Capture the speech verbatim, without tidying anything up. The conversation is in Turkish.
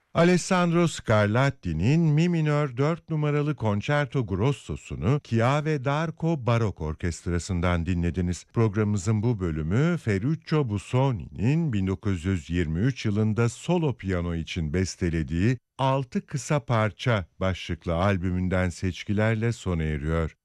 Alessandro Scarlatti'nin Mi minör dört numaralı Concerto Grosso'sunu Chiave d'Arco Barok Orkestrası'ndan dinlediniz. Programımızın bu bölümü Ferruccio Busoni'nin bin dokuz yüz yirmi üç yılında solo piyano için bestelediği Altı Kısa Parça başlıklı albümünden seçkilerle sona eriyor.